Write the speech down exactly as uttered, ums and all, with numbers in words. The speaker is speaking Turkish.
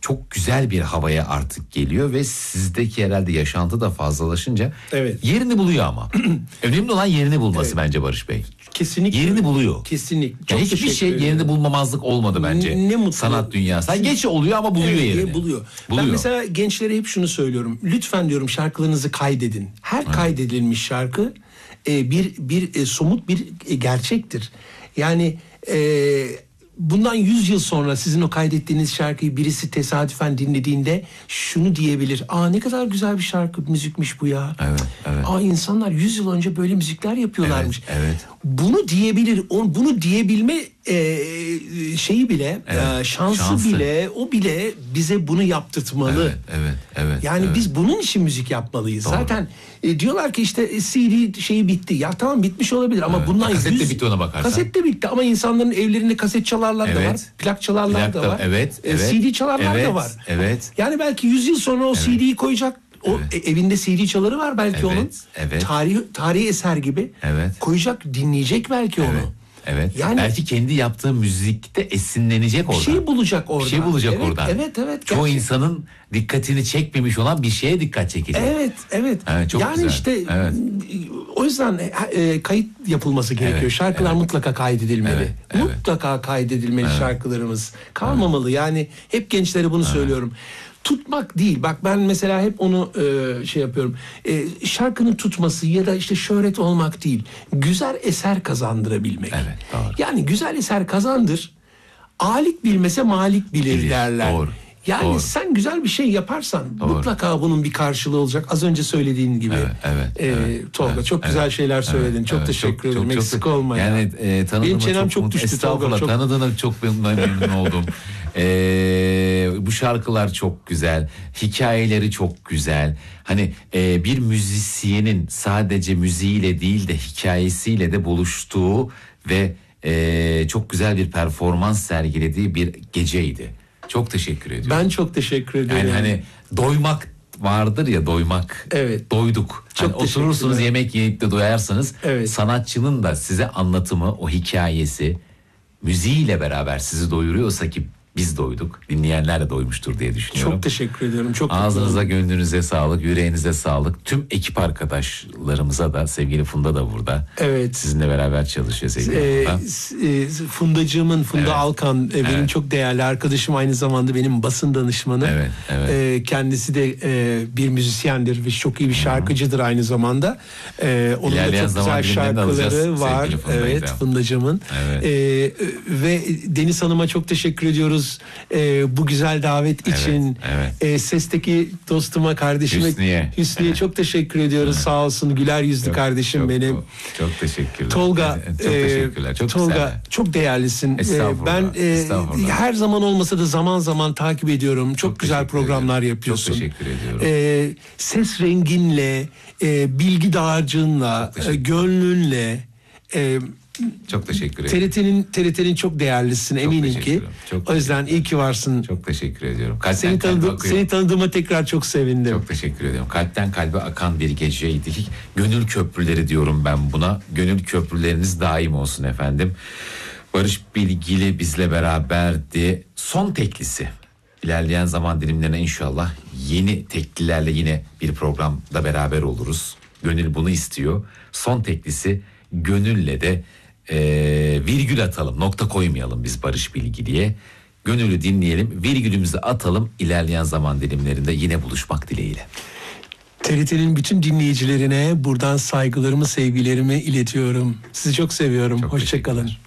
çok güzel bir havaya artık geliyor ve sizdeki herhalde yaşantı da fazlalaşınca evet. yerini buluyor ama. Önemli olan yerini bulması evet. bence Barış Bey. Kesinlikle. Yerini buluyor. Kesinlikle. Yani hiçbir şey yerini bulmamazlık olmadı bence. Ne, ne mutlu. Sanat dünyası. Yani geç oluyor ama buluyor evet, yerini. Buluyor. buluyor. Ben mesela gençlere hep şunu söylüyorum. Lütfen diyorum şarkılarınızı kaydedin. Her evet. kaydedilmiş şarkı e, bir bir e, somut bir e, gerçektir. Yani e, bundan yüz yıl sonra sizin o kaydettiğiniz şarkıyı birisi tesadüfen dinlediğinde şunu diyebilir. Aa ne kadar güzel bir şarkı, müzikmiş bu ya. Evet, evet. Aa insanlar yüz yıl önce böyle müzikler yapıyorlarmış. Evet, evet. Bunu diyebilir. On, bunu diyebilme e, şeyi bile, evet, e, şansı, şansı bile, o bile bize bunu yaptırtmalı. Evet, evet, evet. Yani evet. biz bunun için müzik yapmalıyız. Doğru. Zaten e, diyorlar ki işte C D şeyi bitti. Ya tamam bitmiş olabilir ama evet. bundan kaset yüz... de bitti ona bakarsan. Kaset de bitti ama insanların evlerinde kaset çalarlar evet. da var. Plak çalarlar Plak da, da var. Evet, e, evet. C D çalarlar evet, da var. Evet. Yani belki yüz yıl sonra o evet. C D'yi koyacak. O evet. evinde C D çaları var belki evet, onun. Evet. Tarih tarihi eser gibi. Evet. Koyacak, dinleyecek belki evet. onu. Evet. Yani belki kendi yaptığı müzikte esinlenecek orada. Bir şey bulacak orada. Bir şey bulacak evet, oradan. Evet, evet. Çoğu gerçekten. insanın dikkatini çekmemiş olan bir şeye dikkat çekecek. Evet, evet. evet çok yani güzel. işte evet. o yüzden e, kayıt yapılması gerekiyor. Evet, Şarkılar evet. mutlaka kaydedilmeli. Evet, evet. Mutlaka kaydedilmeli evet. şarkılarımız. Kalmamalı. Evet. Yani hep gençlere bunu evet. söylüyorum. Tutmak değil. Bak ben mesela hep onu e, şey yapıyorum. E, şarkının tutması ya da işte şöhret olmak değil. Güzel eser kazandırabilmek. Evet, doğru. Yani güzel eser kazandır. Alik bilmese malik bilir, bilir derler. Doğru. Yani doğru. sen güzel bir şey yaparsan doğru. mutlaka bunun bir karşılığı olacak. Az önce söylediğin gibi. Evet, evet, e, evet, Tolga evet, çok güzel evet, şeyler söyledin. Evet, çok evet, teşekkür çok, ederim. Çok, Eksik çok, olma yani, ya. E, Benim çenem çok, çok düştü Tolga. Çok... Tanıdığına çok memnun oldum. E, bu şarkılar çok güzel. Hikayeleri çok güzel. Hani e, bir müzisyenin sadece müziğiyle değil de hikayesiyle de buluştuğu ve e, çok güzel bir performans sergilediği bir geceydi. Çok teşekkür ediyorum. Ben çok teşekkür ederim. Yani hani doymak vardır ya, doymak. Evet. Doyduk. Çok hani oturursunuz yemek yiyip de doyarsanız evet. sanatçının da size anlatımı, o hikayesi müziğiyle beraber sizi doyuruyorsa ki biz doyduk. Dinleyenler de doymuştur diye düşünüyorum. Çok teşekkür ediyorum. Çok Ağzınıza, gönlünüze sağlık, yüreğinize sağlık. Tüm ekip arkadaşlarımıza da, sevgili Funda da burada. Evet. Sizinle beraber çalışıyor sevgili ee, Funda. E, Fundacığımın, Funda evet. Alkan e, benim evet. çok değerli arkadaşım, aynı zamanda benim basın danışmanı. Evet, evet. E, kendisi de e, bir müzisyendir ve çok iyi bir şarkıcıdır aynı zamanda. E, onun İlerleyen da çok güzel şarkıları var. Evet, Fundacığımın. Evet. E, ve Deniz Hanım'a çok teşekkür ediyoruz. E, bu güzel davet evet, için evet. E, sesteki dostuma, kardeşime Hüsniye, Hüsniye evet. çok teşekkür ediyoruz. Evet. Sağ olsun, güler yüzlü çok, kardeşim çok, benim. Çok teşekkürler. Tolga, çok teşekkürler. Çok Tolga güzel. çok değerlisin. Estağfurullah. Ben e, her zaman olmasa da zaman zaman takip ediyorum. Çok, çok güzel programlar ederim. yapıyorsun. Çok teşekkür ediyorum. E, ses renginle, e, bilgi dağarcığınla, e, gönlünle. E, Çok teşekkür ederim. T R T'nin T R T'nin çok değerlisin, çok eminim ki. Çok o yüzden iyi ki varsın. Çok teşekkür ediyorum. Kalpten seni, tanıdım, seni tanıdığıma tekrar çok sevindim. Çok teşekkür ediyorum. Kalpten kalbe akan bir geceydi. Gönül köprüleri diyorum ben buna. Gönül köprüleriniz daim olsun efendim. Barış Bilgili bizle beraberdi. Son teklisi. İlerleyen zaman dilimlerine inşallah yeni teklilerle yine bir programda beraber oluruz. Gönül bunu istiyor. Son teklisi Gönül'le de e, virgül atalım, nokta koymayalım biz Barış Bilgili'ye. Gönül'ü dinleyelim, virgülümüzü atalım, ilerleyen zaman dilimlerinde yine buluşmak dileğiyle. T R T'nin bütün dinleyicilerine buradan saygılarımı, sevgilerimi iletiyorum. Sizi çok seviyorum. Hoşça kalın.